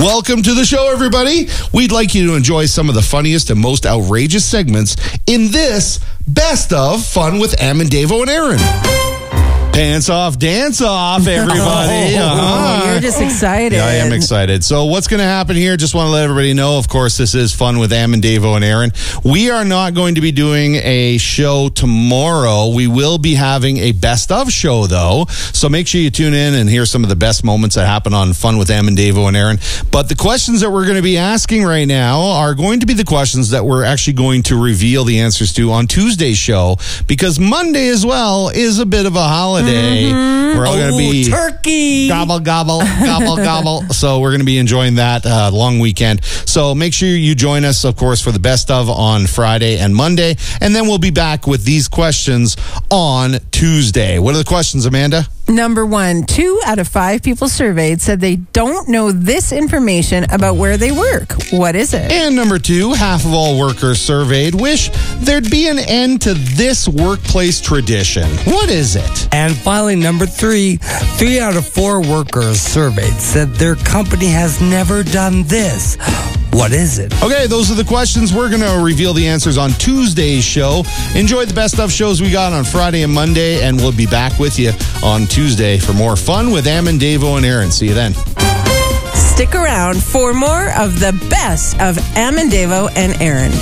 Welcome to the show, everybody. We'd like you to enjoy some of the funniest and most outrageous segments in this Best of Fun with Am and Davo and Aaron. Pants off, dance off, everybody. You're just excited. Yeah, I am excited. So what's going to happen here? Just want to let everybody know, of course, this is Fun with Am and Davo and Aaron. We are not going to be doing a show tomorrow. We will be having a best of show, though. So make sure you tune in and hear some of the best moments that happen on Fun with Am and Davo and Aaron. But the questions that we're going to be asking right now are going to be the questions that we're actually going to reveal the answers to on Tuesday's show, because Monday as well is a bit of a holiday. We're all going to be turkey. Gobble, gobble, gobble, gobble. So we're going to be enjoying that long weekend. So make sure you join us, of course, for the best of on Friday and Monday. And then we'll be back with these questions on Tuesday. What are the questions, Amanda? Number 1, 2 out of 5 people surveyed said they don't know this information about where they work. What is it? And number 2, half of all workers surveyed wish there'd be an end to this workplace tradition. What is it? And finally, number 3, 3 out of 4 workers surveyed said their company has never done this. What is it? Okay, those are the questions. We're going to reveal the answers on Tuesday's show. Enjoy the best of shows we got on Friday and Monday, and we'll be back with you on Tuesday for more Fun with Am and Davo and Aaron. See you then. Stick around for more of the best of Am and Davo and Aaron.